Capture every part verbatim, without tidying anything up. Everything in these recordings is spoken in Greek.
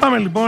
Πάμε λοιπόν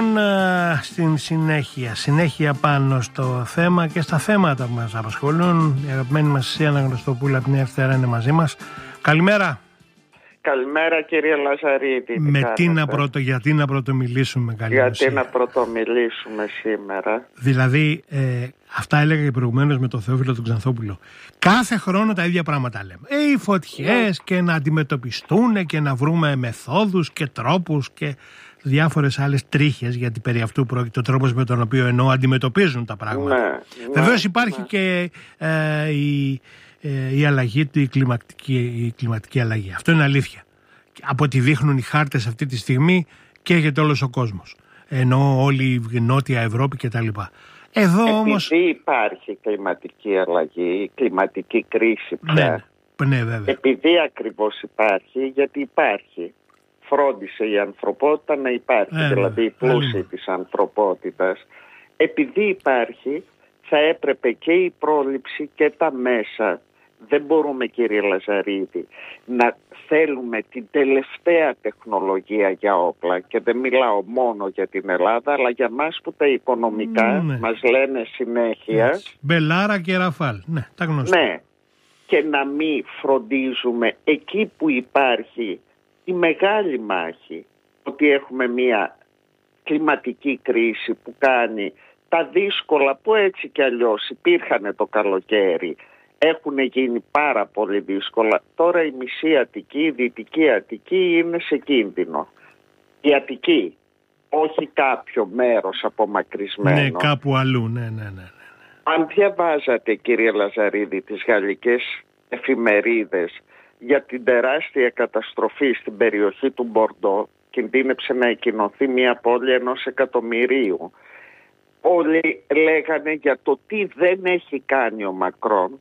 στην συνέχεια. Συνέχεια πάνω στο θέμα και στα θέματα που μας απασχολούν. Η αγαπημένη μας Σία Αναγνωστοπούλου από την Ευθέρα είναι μαζί μας. Καλημέρα. Καλημέρα κύριε Λαζαρίτη. Με τι να πρώτο, γιατί να πρωτομιλήσουμε καλή Γιατί ουσία. να πρωτομιλήσουμε σήμερα. Δηλαδή ε, αυτά έλεγα και προηγουμένως με τον Θεόφιλο τον Ξανθόπουλο. Κάθε χρόνο τα ίδια πράγματα λέμε. Ε, οι φωτιές yeah. και να αντιμετωπιστούν και να βρούμε μεθόδους και τρόπους και διάφορες άλλες τρίχες, γιατί περί αυτού πρόκειται ο τρόπος με τον οποίο εννοώ αντιμετωπίζουν τα πράγματα. Ναι, Βεβαίως ναι, υπάρχει ναι. και ε, η, ε, η αλλαγή, η κλιματική, η κλιματική αλλαγή. Αυτό είναι αλήθεια. Από ό,τι δείχνουν οι χάρτες αυτή τη στιγμή καίγεται όλος ο κόσμος. Ενώ όλη η Νότια Ευρώπη κτλ. Εδώ Επειδή όμως... υπάρχει κλιματική αλλαγή, κλιματική κρίση πια. Ναι, ναι, βέβαια. Επειδή ακριβώς υπάρχει, γιατί υπάρχει. Φρόντισε η ανθρωπότητα να υπάρχει, ε, δηλαδή η πλούσιοι της ανθρωπότητας. Επειδή υπάρχει, θα έπρεπε και η πρόληψη και τα μέσα. Δεν μπορούμε, κύριε Λαζαρίδη, να θέλουμε την τελευταία τεχνολογία για όπλα, και δεν μιλάω μόνο για την Ελλάδα, αλλά για μας που τα οικονομικά ναι. μας λένε συνέχεια. Έτσι. Μπελάρα και Ραφάλ, ναι, τα γνωστά. Ναι, και να μην φροντίζουμε εκεί που υπάρχει η μεγάλη μάχη, ότι έχουμε μια κλιματική κρίση που κάνει τα δύσκολα που έτσι κι αλλιώς υπήρχαν το καλοκαίρι, έχουν γίνει πάρα πολύ δύσκολα. Τώρα η μισή Αττική, η Δυτική Αττική είναι σε κίνδυνο. Η Αττική, όχι κάποιο μέρος απομακρυσμένο. Ναι, κάπου αλλού, ναι, ναι, ναι, ναι. Αν διαβάζατε, κύριε Λαζαρίδη, τις γαλλικές εφημερίδες για την τεράστια καταστροφή στην περιοχή του Μπορντό, κινδύνεψε να εκκοινωθεί μια πόλη ενός εκατομμυρίου. Όλοι λέγανε για το τι δεν έχει κάνει ο Μακρόν,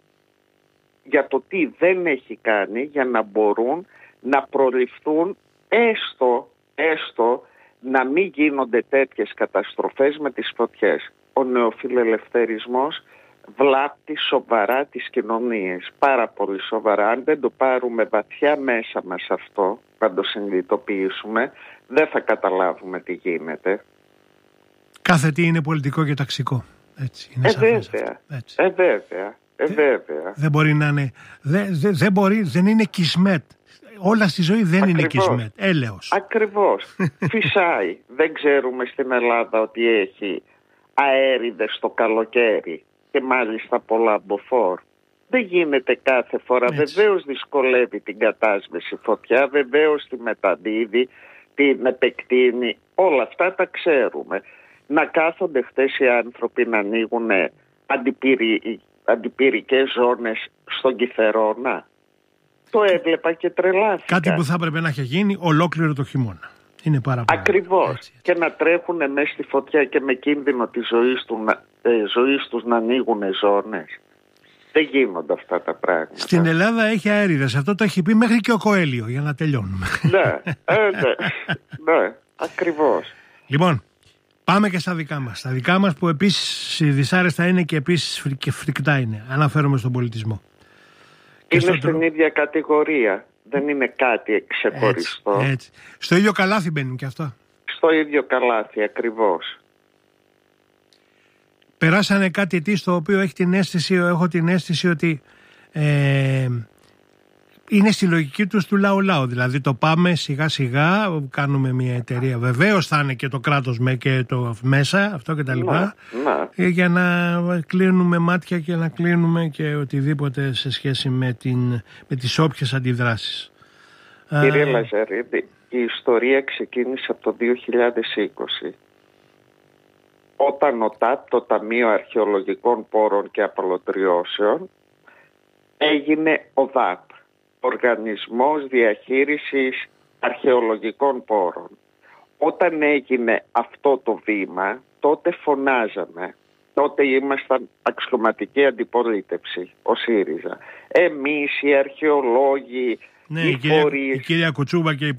για το τι δεν έχει κάνει για να μπορούν να προληφθούν έστω, έστω να μην γίνονται τέτοιες καταστροφές με τις φωτιές. Ο νεοφιλελευθερισμός βλάπτει σοβαρά τις κοινωνίες, πάρα πολύ σοβαρά. Αν δεν το πάρουμε βαθιά μέσα μας αυτό, να το συνειδητοποιήσουμε, δεν θα καταλάβουμε τι γίνεται. Κάθε τι είναι πολιτικό και ταξικό. Έτσι, είναι ε, σαφές βέβαια, έτσι. ε, βέβαια, ε, βέβαια. Δεν μπορεί να είναι, δεν δε, δε μπορεί, δεν είναι κισμέτ. Όλα στη ζωή δεν Ακριβώς. είναι κισμέτ, έλεος. Ακριβώς. Φυσάει. Δεν ξέρουμε στην Ελλάδα ότι έχει αέριδες το καλοκαίρι και μάλιστα πολλά μποφόρ. Δεν γίνεται κάθε φορά. Βεβαίως δυσκολεύει την κατάσβεση φωτιά, βεβαίως τη μεταδίδει, την επεκτείνει. Όλα αυτά τα ξέρουμε. Να κάθονται χτες οι άνθρωποι να ανοίγουν αντιπυρι... αντιπυρικές ζώνες στον Κιθερώνα. Το έβλεπα και τρελάθηκα. Κάτι που θα έπρεπε να έχει γίνει ολόκληρο το χειμώνα. Είναι πάρα πολύ. Ακριβώς. Έτσι, έτσι. Και να τρέχουν μέσα στη φωτιά και με κίνδυνο της ζωής, του, ε, ζωής τους να ανοίγουν ζώνες. Δεν γίνονται αυτά τα πράγματα. Στην Ελλάδα έχει αέριδες. Αυτό το έχει πει μέχρι και ο Κοέλιο, για να τελειώνουμε. Ναι, ε, ναι, ναι, ακριβώς. Λοιπόν, πάμε και στα δικά μας. Στα δικά μας που επίσης δυσάρεστα είναι και επίσης και φρικτά είναι. Αναφέρομαι στον πολιτισμό. Είναι στο στην τρο... ίδια κατηγορία. Δεν είναι κάτι ξεχωριστό. Έτσι, έτσι. Στο ίδιο καλάθι μπαίνουν και αυτά. Στο ίδιο καλάθι, ακριβώς. Περάσανε κάτι τι στο οποίο έχει την αίσθηση, έχω την αίσθηση ότι ε, είναι στη λογική τους του λαού λαού. Δηλαδή το πάμε σιγά σιγά, κάνουμε μια εταιρεία. Βεβαίως θα είναι και το κράτος με και το μέσα, αυτό και τα λοιπά. Να, για να κλείνουμε μάτια και να κλείνουμε και οτιδήποτε σε σχέση με, την, με τις όποιες αντιδράσεις. Κύριε Λαζαρίδη, η ιστορία ξεκίνησε από το δύο χιλιάδες είκοσι. Όταν ο ΤΑΠ, το Ταμείο Αρχαιολογικών Πόρων και Απαλωτριώσεων, έγινε ο ΔΑΠ, Οργανισμός Διαχείρισης Αρχαιολογικών Πόρων. Όταν έγινε αυτό το βήμα, τότε φωνάζαμε. Τότε ήμασταν αξιωματική αντιπολίτευση, ο ΣΥΡΙΖΑ. Εμείς οι αρχαιολόγοι, ναι, οι η κυρία, φορείς... η κυρία Κουτσούμπα και η